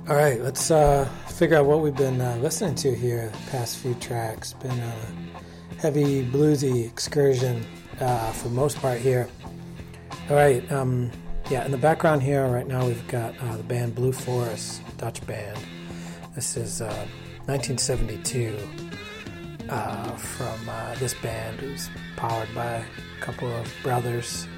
All right, let's figure out what we've been listening to here the past few tracks. Been a heavy bluesy excursion for the most part here. All right, in the background here right now we've got the band Blue Forest, Dutch band. This is 1972 from this band, who's powered by a couple of brothers.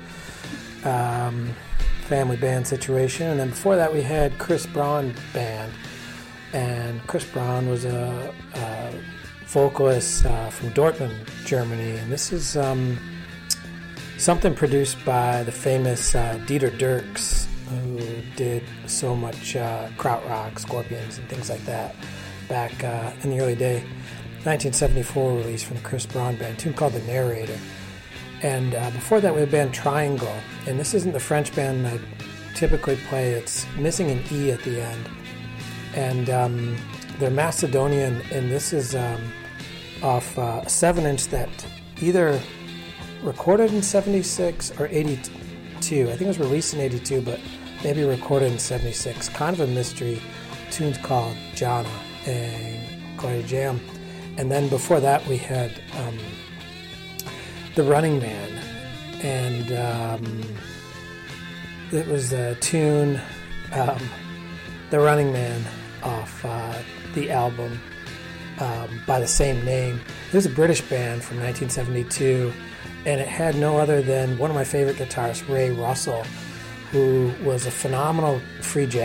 Family band situation. And then before that we had Chris Braun band, and Chris Braun was a vocalist from Dortmund, Germany, and this is something produced by the famous Dieter Dierks, who did so much krautrock, Scorpions, and things like that back in the early day. 1974 release from the Chris Braun band, a tune called The Narrator. And before that we had band Triangle, and this isn't the French band I typically play. It's missing an E at the end, and they're Macedonian, and this is off a 7-inch that either recorded in 76 or 82. I think it was released in 82, but maybe recorded in 76. Kind of a mystery. The tune's called Jana and quite a jam. And then before that we had The Running Man, and it was a tune, The Running Man, off the album by the same name. It was a British band from 1972, and it had no other than one of my favorite guitarists, Ray Russell, who was a phenomenal free jazz